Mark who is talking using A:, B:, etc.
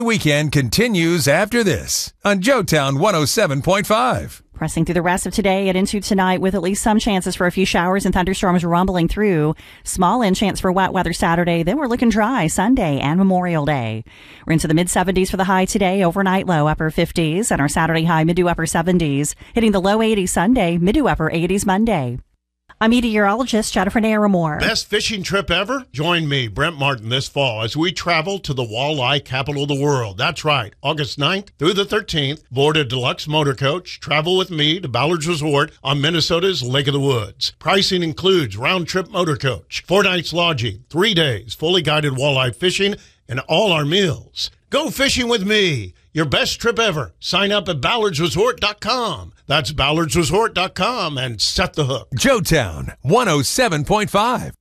A: Weekend continues after this on Joetown 107.5.
B: Pressing through the rest of today and into tonight with at least some chances for a few showers and thunderstorms rumbling through. Small in chance for wet weather Saturday. Then we're looking dry Sunday and Memorial Day. We're into the mid-70s for the high today. Overnight low upper 50s. And our Saturday high mid to upper 70s. Hitting the low 80s Sunday, mid to upper 80s Monday. I'm meteorologist Jennifer Naramore.
C: Best fishing trip ever? Join me, Brent Martin, this fall as we travel to the walleye capital of the world. That's right, August 9th through the 13th. Board a deluxe motor coach. Travel with me to Ballard's Resort on Minnesota's Lake of the Woods. Pricing includes round-trip motor coach, 4 nights lodging, 3 days, fully guided walleye fishing, and all our meals. Go fishing with me. Your best trip ever. Sign up at ballardsresort.com. That's ballardsresort.com and set the hook.
A: Joetown 107.5.